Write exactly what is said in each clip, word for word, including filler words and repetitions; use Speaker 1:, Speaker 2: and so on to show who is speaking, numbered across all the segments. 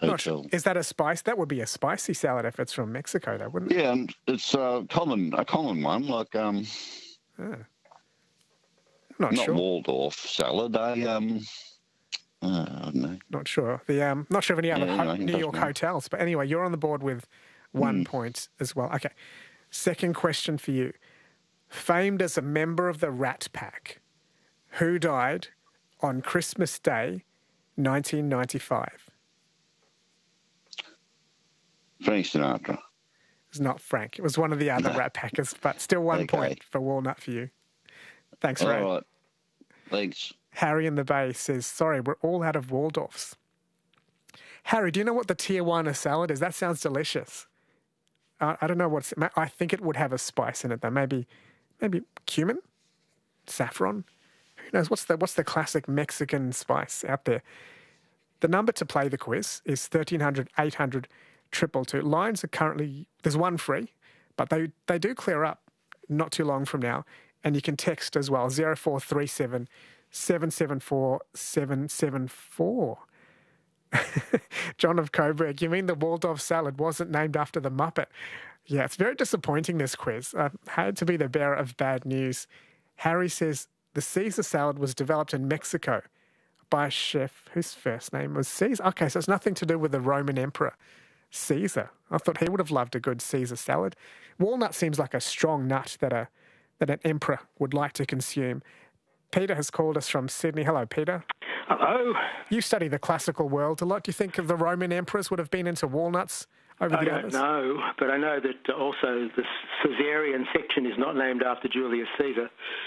Speaker 1: Not sure.
Speaker 2: Hotel.
Speaker 1: Is that a spice? That would be a spicy salad if it's from Mexico, though, wouldn't it?
Speaker 2: Yeah, and it's a common a common one, like um,
Speaker 1: Ah. Not,
Speaker 2: not
Speaker 1: sure.
Speaker 2: Waldorf salad. A um, uh, I don't know.
Speaker 1: Not sure. The um, not sure of any other
Speaker 2: Yeah,
Speaker 1: ho-
Speaker 2: anyway, it
Speaker 1: New
Speaker 2: doesn't
Speaker 1: York
Speaker 2: matter.
Speaker 1: hotels, but anyway, you're on the board with one
Speaker 2: Hmm.
Speaker 1: point as well. Okay. Second question for you. Famed as a member of the Rat Pack, who died on Christmas Day, nineteen ninety-five?
Speaker 2: Frank Sinatra.
Speaker 1: It was not Frank. It was one of the other
Speaker 2: No.
Speaker 1: Rat Packers, but still one
Speaker 2: Okay.
Speaker 1: point for Walnut for you. Thanks,
Speaker 2: All
Speaker 1: Ray.
Speaker 2: right. Thanks.
Speaker 1: Harry in the Bay says, sorry, we're all out of Waldorfs. Harry, do you know what the Tijuana salad is? That sounds delicious. Uh, I don't know what's... I think it would have a spice in it, though. Maybe maybe cumin? Saffron? Who knows? What's the, what's the classic Mexican spice out there? The number to play the quiz is thirteen hundred, eight hundred, two two two. Lines are currently... There's one free, but they, they do clear up not too long from now. And you can text as well, zero four three seven, seven seven four, seven seven four. John of Coburg, you mean the Waldorf salad wasn't named after the Muppet? Yeah, it's very disappointing, this quiz. I've had to be the bearer of bad news. Harry says the Caesar salad was developed in Mexico by a chef whose first name was Caesar. Okay, so it's nothing to do with the Roman emperor, Caesar. I thought he would have loved a good Caesar salad. Walnut seems like a strong nut that a that an emperor would like to consume. Peter has called us from Sydney. Hello, Peter.
Speaker 3: Hello.
Speaker 1: You study the classical world a lot. Do you think the Roman emperors would have been into walnuts over
Speaker 3: I
Speaker 1: the
Speaker 3: don't
Speaker 1: others?
Speaker 3: know, but I know that also the Caesarean section is not named after Julius Caesar.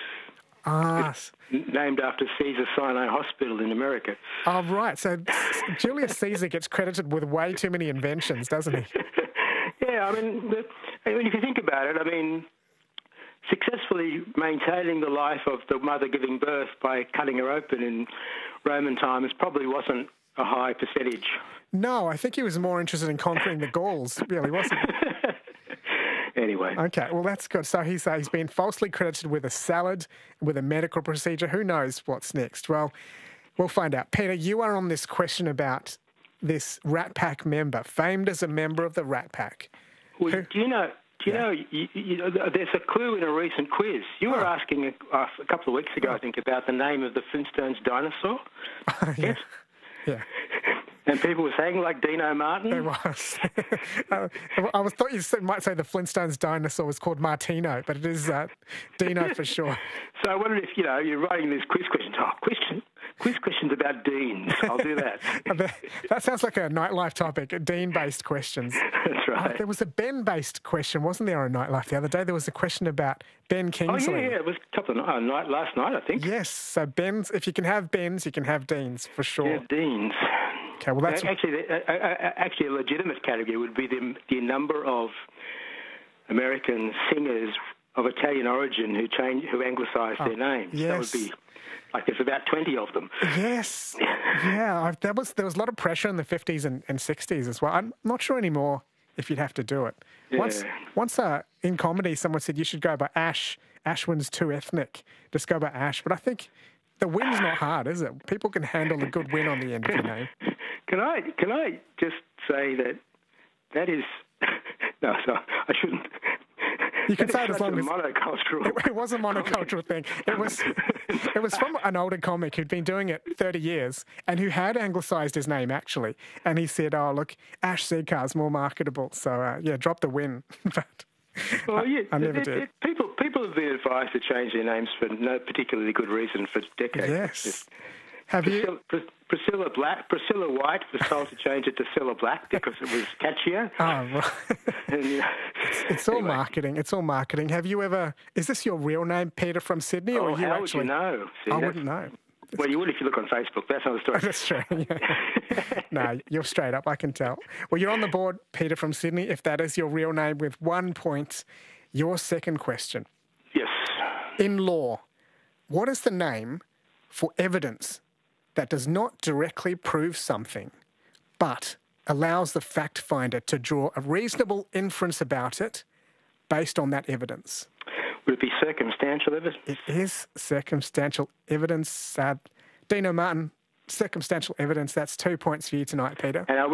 Speaker 1: Ah,
Speaker 3: It's named after Caesar Sinai Hospital in America.
Speaker 1: oh, right. So Julius Caesar gets credited with way too many inventions, doesn't he?
Speaker 3: Yeah, I mean, the, I mean, if you think about it, I mean, successfully maintaining the life of the mother giving birth by cutting her open in Roman times probably wasn't a high percentage.
Speaker 1: No, I think he was more interested in conquering the Gauls, really, wasn't he?
Speaker 3: Anyway.
Speaker 1: Okay, well, that's good. So he's, uh, he's been falsely credited with a salad, with a medical procedure. Who knows what's next? Well, we'll find out. Peter, you are on this question about this Rat Pack member, famed as a member of the Rat Pack.
Speaker 3: Well,
Speaker 1: Who-
Speaker 3: do you know? Do you
Speaker 1: Yeah.
Speaker 3: know? You, you, there's a clue in a recent quiz. You were
Speaker 1: Oh.
Speaker 3: asking a, uh, a couple of weeks ago, I think, about the name of the Flintstones dinosaur.
Speaker 1: yeah.
Speaker 3: Yes.
Speaker 1: Yeah.
Speaker 3: And people were saying like Dino Martin.
Speaker 1: It was. uh, I was thought you said- might say the Flintstones dinosaur was called Martino, but it is uh, Dino for sure.
Speaker 3: So I wondered if, you know, you're writing these quiz questions. Oh, question, quiz questions about deans. I'll do that.
Speaker 1: That sounds like a nightlife topic, Dean-based questions.
Speaker 3: That's
Speaker 1: Uh,
Speaker 3: right.
Speaker 1: there was a Ben-based question, wasn't there, on Nightlife the other day? There was a question about Ben
Speaker 3: Oh,
Speaker 1: Kingsley.
Speaker 3: yeah, yeah. It was a couple of night, night last night, I think.
Speaker 1: Yes, so Ben's, if you can have Ben's, you can have Deans, for sure.
Speaker 3: Yeah, deans.
Speaker 1: Okay, well, that's...
Speaker 3: Actually, the- uh, uh, actually, a legitimate category would be the, the number of American singers of Italian origin who change, who anglicised their names. That
Speaker 1: yes.
Speaker 3: would be like there's about twenty of them.
Speaker 1: Yes. Yeah, I, that was, there was a lot of pressure in the fifties and, and sixties as well. I'm not sure anymore if you'd have to do it. Once,
Speaker 3: Yeah.
Speaker 1: once uh, in comedy, someone said you should go by Ash. Ashwin's too ethnic. Just go by Ash. But I think the win's not hard, is it? People can handle a good win on the end of your name.
Speaker 3: Can I can I just say that that is no, so I shouldn't.
Speaker 1: You can
Speaker 3: That
Speaker 1: say
Speaker 3: is
Speaker 1: it as
Speaker 3: such
Speaker 1: long
Speaker 3: a
Speaker 1: as
Speaker 3: monocultural.
Speaker 1: it, it was a monocultural thing. It was it was from an older comic who'd been doing it thirty years and who had anglicised his name actually. And he said, "Oh look, Ash Seacar's more marketable." So uh, yeah, drop the win. But
Speaker 3: Well, yeah,
Speaker 1: I never
Speaker 3: it-
Speaker 1: did.
Speaker 3: it- people people have been advised to change their names for no particularly good reason for decades.
Speaker 1: Yes. Have you?
Speaker 3: Priscilla, Pris- Priscilla Black, Priscilla White was told to change it to Cilla Black because it was catchier.
Speaker 1: Oh, well,
Speaker 3: And, you know,
Speaker 1: it's all
Speaker 3: anyway.
Speaker 1: marketing. It's all marketing. Have you ever? Is this your real name, Peter from Sydney, or
Speaker 3: Oh,
Speaker 1: are you
Speaker 3: how would
Speaker 1: actually?
Speaker 3: you know? See,
Speaker 1: I
Speaker 3: that's-
Speaker 1: wouldn't know.
Speaker 3: Well, you would if you look on Facebook. That's another story.
Speaker 1: That's true. Yeah. No, you're straight up. I can tell. Well, you're on the board, Peter from Sydney. If that is your real name, with one point. Your second question.
Speaker 3: Yes.
Speaker 1: In law, what is the name for evidence that does not directly prove something, but allows the fact finder to draw a reasonable inference about it based on that evidence?
Speaker 3: Would it be circumstantial evidence?
Speaker 1: It is circumstantial evidence. Uh, Dino Martin, circumstantial evidence. That's two points for you tonight, Peter.
Speaker 3: And I